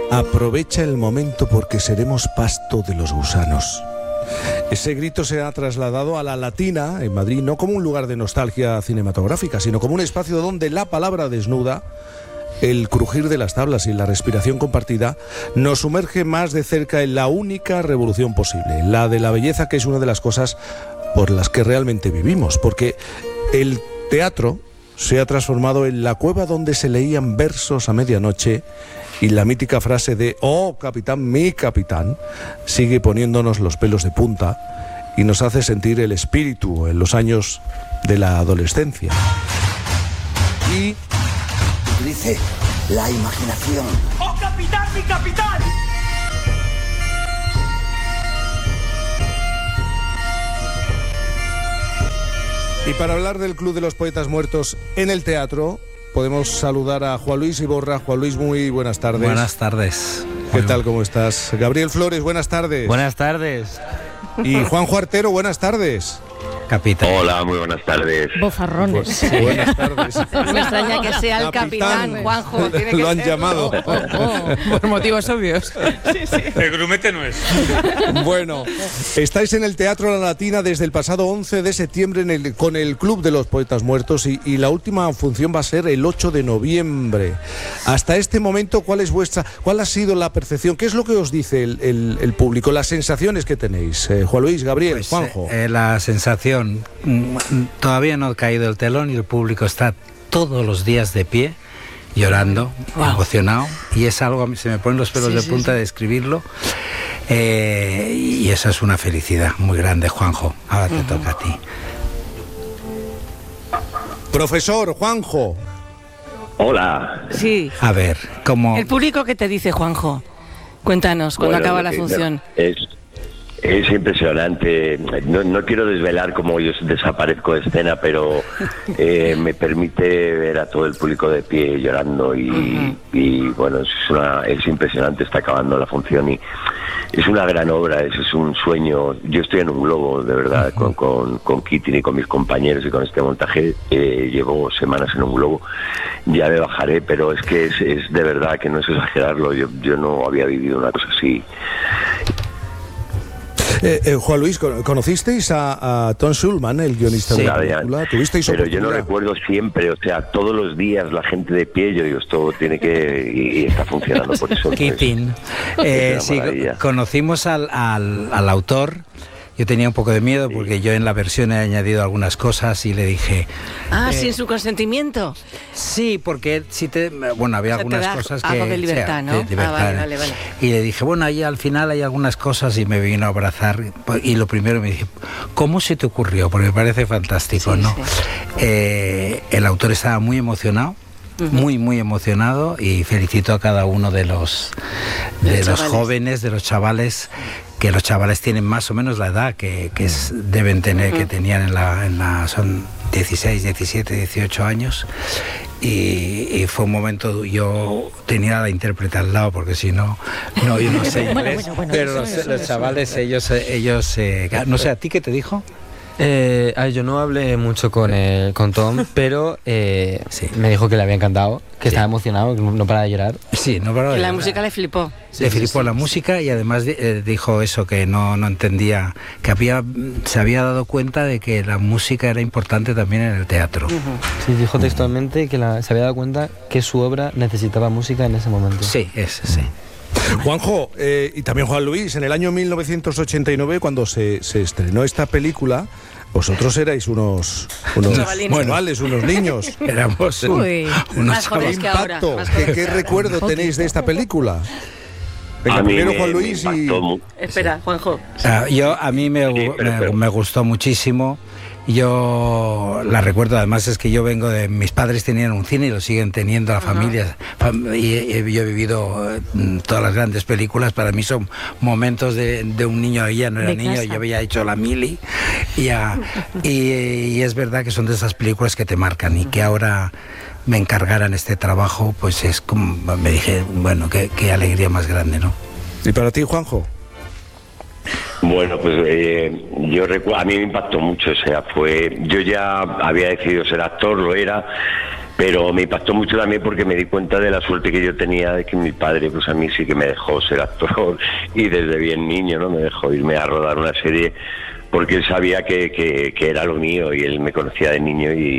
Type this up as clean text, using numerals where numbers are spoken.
Aprovecha el momento porque seremos pasto de los gusanos. Ese grito se ha trasladado a la Latina, en Madrid, no como un lugar de nostalgia cinematográfica, sino como un espacio donde la palabra desnuda, el crujir de las tablas y la respiración compartida, nos sumerge más de cerca en la única revolución posible, la de la belleza, que es una de las cosas por las que realmente vivimos, porque el teatro se ha transformado en la cueva donde se leían versos a medianoche y la mítica frase de «Oh, capitán, mi capitán», sigue poniéndonos los pelos de punta y nos hace sentir el espíritu en los años de la adolescencia. Y utilice la imaginación. ¡Oh, capitán, mi capitán! Y para hablar del Club de los Poetas Muertos en el teatro, podemos saludar a Juan Luis Iborra. Juan Luis, muy buenas tardes. Buenas tardes. ¿Qué tal, cómo estás? Gabriel Flores, buenas tardes. Buenas tardes. Y Juanjo Artero, buenas tardes. Capitán. Hola, muy buenas tardes. Bofarrones. Buenas tardes. Me extraña que sea el capitán, Juanjo. Tiene que Lo han ser. llamado. Por motivos obvios. El grumete no es. Bueno, estáis en el Teatro La Latina desde el pasado 11 de septiembre con el Club de los Poetas Muertos y la última función va a ser el 8 de noviembre. Hasta este momento, ¿cuál ha sido la percepción? ¿Qué es lo que os dice el público? Las sensaciones que tenéis. Juan Luis, Gabriel, Pues, Juanjo. La sensación, todavía no ha caído el telón y el público está todos los días de pie, llorando, emocionado, y es algo, a mí se me ponen los pelos de punta de escribirlo, y eso es una felicidad muy grande, Juanjo. Ahora te toca a ti. Profesor, Juanjo. Hola. Sí. A ver, ¿cómo...? El público, ¿qué te dice, Juanjo? Cuéntanos, cuando acaba la función. Es impresionante. No quiero desvelar cómo yo desaparezco de escena, pero me permite ver a todo el público de pie llorando y bueno, es impresionante. Está acabando la función y es una gran obra, es un sueño. Yo estoy en un globo, de verdad, con Kitty y con mis compañeros y con este montaje. Llevo semanas en un globo, ya me bajaré, pero es que es de verdad que no es exagerarlo. Yo no había vivido una cosa así. Juan Luis, ¿conocisteis a Tom Schulman, el guionista de la película? ¿Tuvisteis pero oportunidad? yo no recuerdo siempre, o sea, todos los días la gente de pie, yo digo, esto tiene que... y está funcionando, por eso. Keating. Sí, conocimos al autor. Yo tenía un poco de miedo porque yo en la versión he añadido algunas cosas y le dije... sin su consentimiento. Sí, porque había algunas cosas que... Algo de libertad, ¿no? De libertad. Vale. Y le dije, ahí al final hay algunas cosas, y me vino a abrazar, y lo primero me dije, ¿cómo se te ocurrió? Porque me parece fantástico, ¿no? Sí. El autor estaba muy emocionado. Muy emocionado, y felicito a cada uno de los jóvenes, de los chavales, que los chavales tienen más o menos la edad que deben tener, que tenían son 16, 17, 18 años, y fue un momento, yo tenía a la intérprete al lado, porque si no, yo no sé inglés, pero los chavales, ellos no sé, ¿a ti qué te dijo? Yo no hablé mucho con Tom, pero me dijo que le había encantado, que estaba emocionado, que no paraba de llorar. Sí, no paraba de llorar. La música le flipó. Le flipó la música, y además dijo eso, que no entendía, que se había dado cuenta de que la música era importante también en el teatro. Sí, dijo textualmente que se había dado cuenta que su obra necesitaba música en ese momento. Sí, sí. Juanjo, y también Juan Luis, en el año 1989, cuando se estrenó esta película, vosotros erais unos niños. Éramos más jóvenes que ahora. ¿Qué recuerdo tenéis de esta película? Venga, primero Juan Luis y... Espera, Juanjo. A mí me gustó muchísimo. Yo la recuerdo, además es que yo vengo de... Mis padres tenían un cine y lo siguen teniendo, la familia. Y yo he vivido todas las grandes películas. Para mí son momentos de un niño, ahí ya no era niño, yo había hecho la mili. Y es verdad que son de esas películas que te marcan, y que ahora me encargaran este trabajo, pues es como... Me dije, bueno, qué alegría más grande, ¿no? ¿Y para ti, Juanjo? Bueno, pues yo recuerdo, a mí me impactó mucho, o sea, yo ya había decidido ser actor, lo era, Pero me impactó mucho también porque me di cuenta de la suerte que yo tenía de que mi padre, pues a mí sí que me dejó ser actor y desde bien niño, ¿no? Me dejó irme a rodar una serie porque él sabía que era lo mío y él me conocía de niño y